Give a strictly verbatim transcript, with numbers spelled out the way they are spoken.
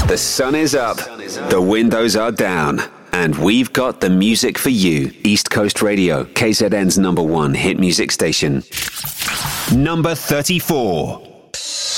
The sun is up, the windows are down, and we've got the music for you. East Coast Radio, K Z N's number one hit music station. Number thirty-four.